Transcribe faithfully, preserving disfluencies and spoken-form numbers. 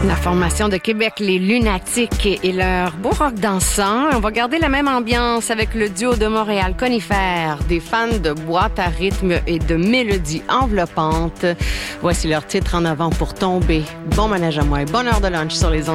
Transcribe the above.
La formation de Québec, les Lunatiques et leur beau rock dansant. On va garder la même ambiance avec le duo de Montréal Conifère, des fans de boîte à rythme et de mélodies enveloppantes. Voici leur titre En avant pour tomber. Bon ménage à moi et bonne heure de lunch sur les ondes.